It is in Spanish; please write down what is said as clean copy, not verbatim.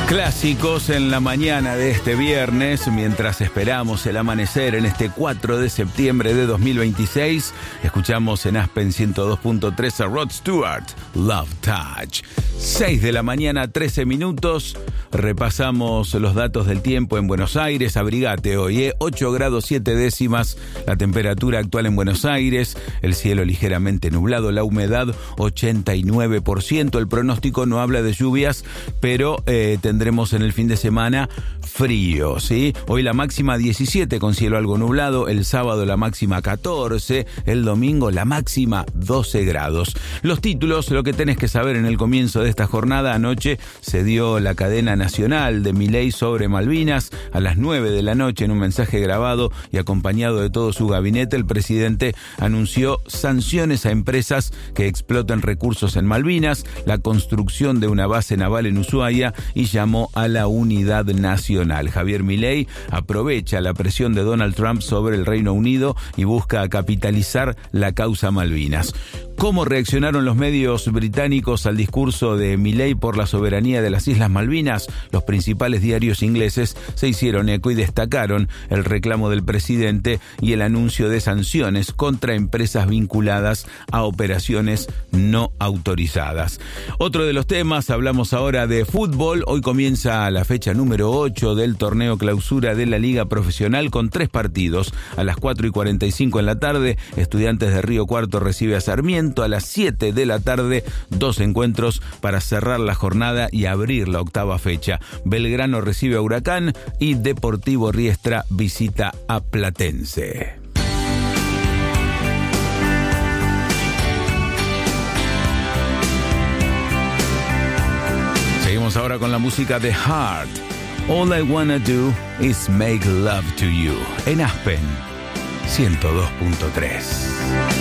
Clásicos en la mañana de este viernes, mientras esperamos el amanecer en este 4 de septiembre de 2026, escuchamos en Aspen 102.3 a Rod Stewart, Love Touch. 6 de la mañana, 13 minutos, repasamos los datos del tiempo en Buenos Aires. Abrigate hoy, 8 grados 7 décimas la temperatura actual en Buenos Aires, el cielo ligeramente nublado, la humedad 89%, el pronóstico no habla de lluvias, pero tendremos en el fin de semana frío, ¿sí? Hoy la máxima 17 con cielo algo nublado, el sábado la máxima 14, el domingo la máxima 12 grados. Los títulos, lo que tenés que saber en el comienzo de esta jornada: anoche se dio la cadena nacional de Milei sobre Malvinas. A las 9 de la noche, en un mensaje grabado y acompañado de todo su gabinete, el presidente anunció sanciones a empresas que explotan recursos en Malvinas, la construcción de una base naval en Ushuaia y llamó a la unidad nacional. Javier Milei aprovecha la presión de Donald Trump sobre el Reino Unido y busca capitalizar la causa Malvinas. ¿Cómo reaccionaron los medios británicos al discurso de Milei por la soberanía de las Islas Malvinas? Los principales diarios ingleses se hicieron eco y destacaron el reclamo del presidente y el anuncio de sanciones contra empresas vinculadas a operaciones no autorizadas. Otro de los temas, hablamos ahora de fútbol. Hoy comienza la fecha número 8 del torneo clausura de la Liga Profesional con 3 partidos. A las 4:45 en la tarde, Estudiantes de Río Cuarto recibe a Sarmiento. A las 7 de la tarde, 2 encuentros para cerrar la jornada y abrir la octava fecha. Belgrano recibe a Huracán y Deportivo Riestra visita a Platense. Seguimos ahora con la música de Heart. All I Wanna Do Is Make Love to You en Aspen 102.3.